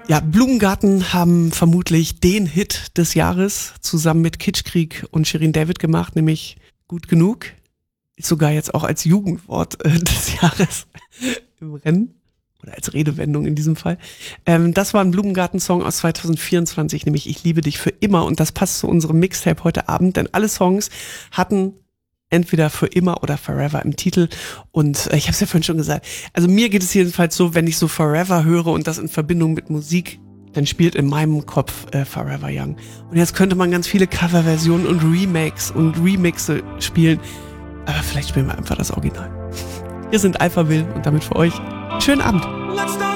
Ja, Blumengarten haben vermutlich den Hit des Jahres zusammen mit Kitschkrieg und Shirin David gemacht, nämlich Gut genug. Ist sogar jetzt auch als Jugendwort des Jahres im Rennen. Oder als Redewendung in diesem Fall. Das war ein Blumengarten-Song aus 2024, nämlich Ich liebe dich für immer. Und das passt zu unserem Mixtape heute Abend, denn alle Songs hatten entweder für immer oder forever im Titel. Und ich habe es ja vorhin schon gesagt. Also mir geht es jedenfalls so, wenn ich so forever höre und das in Verbindung mit Musik, dann spielt in meinem Kopf Forever Young. Und jetzt könnte man ganz viele Coverversionen und Remakes und Remixe spielen. Aber vielleicht spielen wir einfach das Original. Hier sind Alphaville und damit für euch schönen Abend.